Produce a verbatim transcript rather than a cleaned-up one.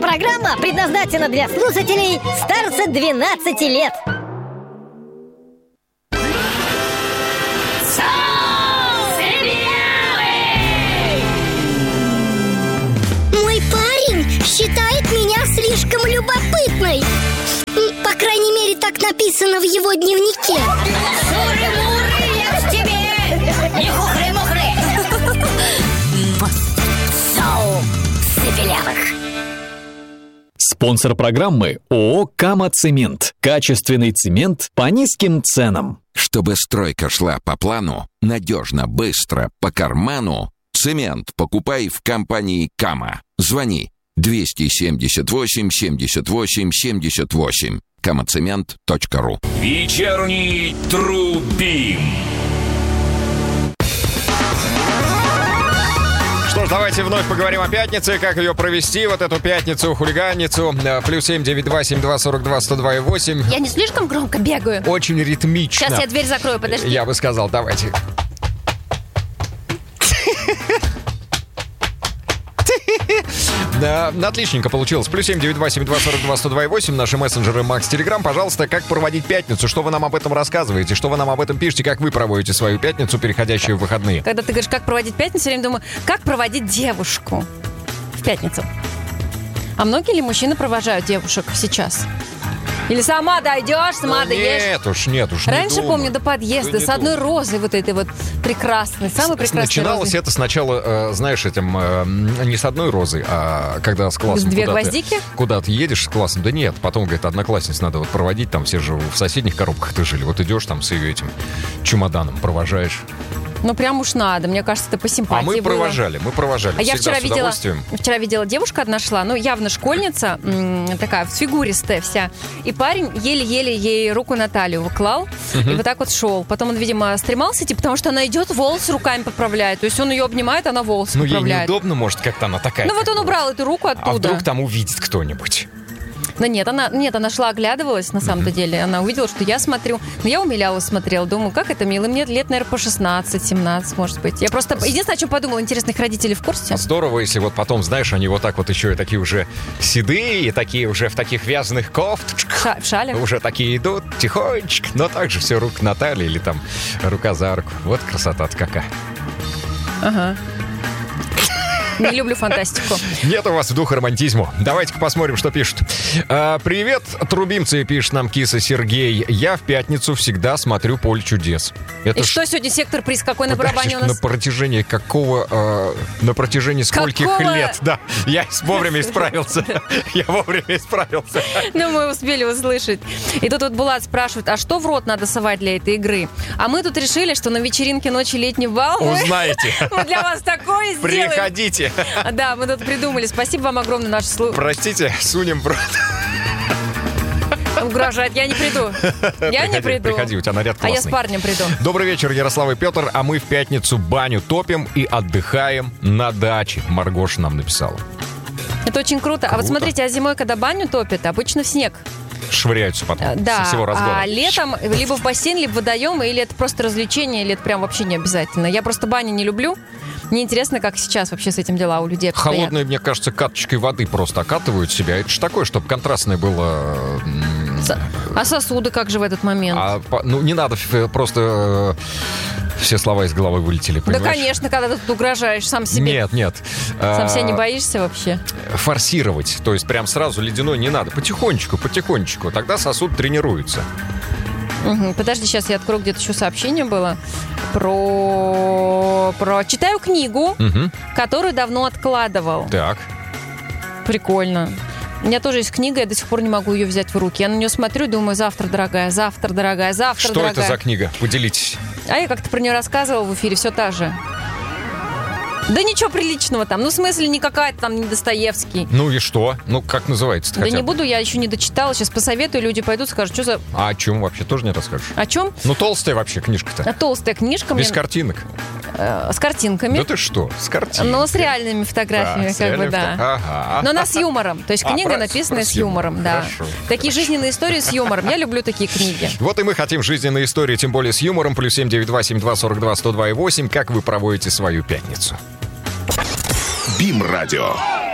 Программа предназначена для слушателей старше двенадцати лет. Мой парень считает меня слишком любопытной. По крайней мере, так написано в его дневнике. Муры-муры, я к тебе! Не хухры-мухры! Соу сыпелявых. Спонсор программы ООО «Кама Цемент». Качественный цемент по низким ценам. Чтобы стройка шла по плану, надежно, быстро, по карману, цемент покупай в компании «Кама». Звони двести семьдесят восемь семьдесят восемь семьдесят восемь. камацемент точка ру. Вечерний Трубим. Что ж, давайте вновь поговорим о пятнице, как ее провести, вот эту пятницу, хулиганницу. Плюс семь девять два семь два сорок два сто два и восемь. Я не слишком громко бегаю? Очень ритмично. Сейчас я дверь закрою, подожди. Я бы сказал, давайте. Да, отличненько получилось. Плюс семь девять два семь два сорок два сто два и восемь. Наши мессенджеры Макс Телеграм. Пожалуйста, как проводить пятницу? Что вы нам об этом рассказываете? Что вы нам об этом пишете? Как вы проводите свою пятницу, переходящую в выходные? Когда ты говоришь, как проводить пятницу, все время думаю, как проводить девушку в пятницу? А многие ли мужчины провожают девушек сейчас? Или сама дойдешь, сама Ну, доедешь? Нет уж, нет уж, не Раньше, думаю. помню, до подъезда, Да не с одной думаю. розой вот этой вот прекрасной, самой прекрасной Начиналось розой. это сначала, э, знаешь, этим э, не с одной розой, а когда с классом Две куда-то, гвоздики? куда ты едешь с классом. Да нет, потом, говорит, одноклассниц надо вот проводить, там все же в соседних коробках-то жили. Вот идешь там с ее этим чемоданом, провожаешь. Ну, прям уж надо, мне кажется, это по симпатии А мы было. провожали, мы провожали. А я всегда вчера с видела, удовольствием. вчера видела, девушка одна шла, ну, явно школьница, м, такая фигуристая вся. И парень еле-еле ей руку на талию клал, и вот так вот шел. Потом он, видимо, стремался идти, потому что она идет, волосы руками поправляет. То есть он ее обнимает, она волосы Ну, ей поправляет. неудобно, может, как-то она такая. Ну, вот как он бы. убрал эту руку А оттуда. вдруг там увидит кто-нибудь? Ну, нет, она, нет, она шла, оглядывалась, на самом-то деле. Она увидела, что я смотрю. Но я умилялась, смотрела. Думаю, как это мило. Мне лет, наверное, по шестнадцать-семнадцать, может быть. Я просто... Единственное, о чем подумала, интересно, их родители в курсе? А здорово, если вот потом, знаешь, они вот так вот еще и такие уже седые, такие уже в таких вязаных кофточках. Ша- в шале? Уже такие идут, тихонечко, но также все рук на талии или там рука за руку. Вот красота-то какая. Ага. Не люблю фантастику. Нет у вас духа романтизму. Давайте-ка посмотрим, что пишут. А, привет, трубимцы, пишет нам киса Сергей. Я в пятницу всегда смотрю «Поле чудес». Это И ж- что сегодня сектор приз какой на Подожди, барабане у на нас? протяжении какого... э, на протяжении скольких Какого? лет? Да, я вовремя исправился. Я вовремя исправился. Ну, мы успели услышать. И тут вот Булат спрашивает, а что в рот надо совать для этой игры? А мы тут решили, что на вечеринке ночи летний бал мы, Узнаете. мы для вас такое сделаем. Приходите. Да, мы тут придумали. Спасибо вам огромное, наш слух. Простите, сунем в рот. Угрожает, я не приду. Я не Приходи, приду. приходи, у тебя наряд А я с классный. парнем приду. Добрый вечер, Ярослав и Петр. А мы в пятницу баню топим и отдыхаем на даче. Маргоша нам написала. Это очень круто. А вот Круто. смотрите, а зимой, когда баню топят, обычно в снег. Швыряются потом. Э, Да, Со всего разгона. а летом либо в бассейн, либо в водоем, или это просто развлечение, или это прям вообще не обязательно. Я просто баню не люблю. Мне интересно, как сейчас вообще с этим дела у людей обстоят. Холодные, мне кажется, каточкой воды просто окатывают себя. Это же такое, чтобы контрастное было. м, С- А сосуды как же в этот момент? А, по- ну, не надо ф- просто э, все слова из головы вылетели, Да, понимаешь? конечно, когда ты тут угрожаешь сам себе. Нет, нет. Сам А, себя не боишься вообще? Форсировать. То есть прям сразу ледяной не надо. Потихонечку, потихонечку. Тогда сосуд тренируется. Мгм. Подожди, сейчас я открою, где-то еще сообщение было про... про... Читаю книгу, Мгм. которую давно откладывал. Так. Прикольно. У меня тоже есть книга, я до сих пор не могу ее взять в руки. Я на нее смотрю и думаю, завтра, дорогая, завтра, дорогая, завтра, Что дорогая. это за книга? Поделитесь. А я как-то про нее рассказывала в эфире, все та же. Да ничего приличного там. Ну, в смысле, не какая-то там, не Достоевский. Ну и что? Ну, как называется-то Да хотя не бы? буду, я еще не дочитала. Сейчас посоветую, люди пойдут, скажут, что за... А о чем вообще тоже не расскажешь? О чем? Ну, толстая вообще книжка-то. А толстая книжка Без мне... картинок. э, с картинками. Да ты что? С картинками. Но с реальными фотографиями, Да, с как бы, реальными да. фото- Ага. Но она с юмором. То есть А, книга про- написана про с с юмором. юмором, да. Хорошо, Такие жизненные истории с юмором. Я люблю такие книги. Вот и мы хотим жизненные истории, тем более с юмором. Плюс семь девять два семь два сорок два сто два и восемь. Как вы проводите свою пятницу? Бим Радио.